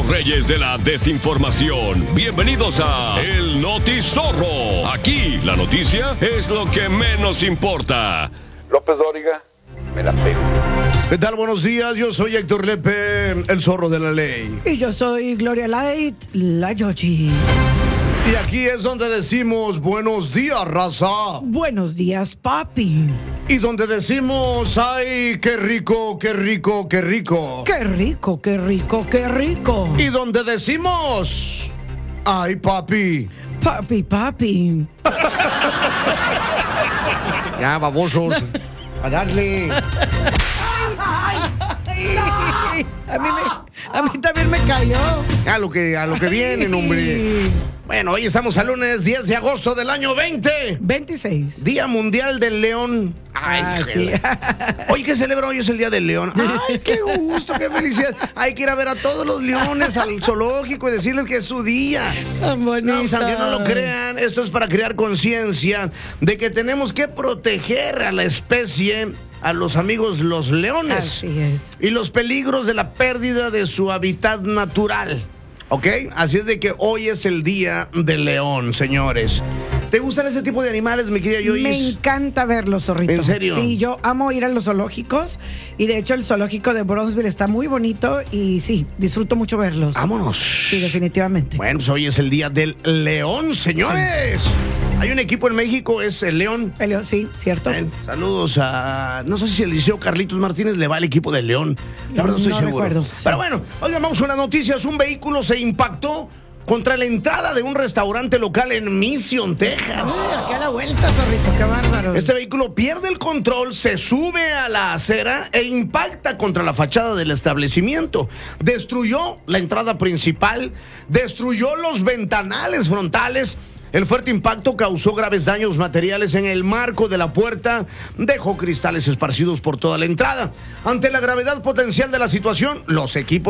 los reyes de la desinformación. Bienvenidos a El Notizorro. Aquí la noticia es lo que menos importa. López Dóriga, me la pego. ¿Qué tal? Buenos días, yo soy Héctor Lepe, el zorro de la ley. Y yo soy Gloria Light, la Yoshi. Y aquí es donde decimos buenos días, raza. Buenos días, papi. Y donde decimos, ay, qué rico, qué rico, qué rico. Qué rico, qué rico, qué rico. Y donde decimos, ay, papi. Papi, papi. Ya, babosos. A darle. A mí también me cayó. A lo que vienen, hombre. Bueno, hoy estamos al lunes 10 de agosto del año 26. Día Mundial del León. Ay, sí. Hoy que celebra hoy es el Día del León. Ay, qué gusto, qué felicidad. Hay que ir a ver a todos los leones al zoológico y decirles que es su día. Tan bonito. No, aunque no lo crean, esto es para crear conciencia de que tenemos que proteger a la especie, a los amigos los leones. Así es. Y los peligros de la pérdida de su hábitat natural. ¿Ok? Así es de que hoy es el Día del León, señores. ¿Te gustan ese tipo de animales, mi querida Yoyis? Me encanta verlos, zorrito. ¿En serio? Sí, yo amo ir a los zoológicos. Y de hecho el zoológico de Bronzeville está muy bonito. Y sí, disfruto mucho verlos. Vámonos. Sí, definitivamente. Bueno, pues hoy es el Día del León, señores. Sí. Hay un equipo en México, es el León. El León, sí, cierto. Saludos a... No sé si el Liceo Carlitos Martínez le va al equipo del León. La verdad no estoy seguro. Recuerdo. Pero bueno, oigan, vamos con las noticias. Un vehículo se impactó contra la entrada de un restaurante local en Mission, Texas. Uy, aquí a la vuelta, zorrito, qué bárbaro. Este vehículo pierde el control, se sube a la acera e impacta contra la fachada del establecimiento. Destruyó la entrada principal, destruyó los ventanales frontales. El fuerte impacto causó graves daños materiales en el marco de la puerta, dejó cristales esparcidos por toda la entrada. Ante la gravedad potencial de la situación, los equipos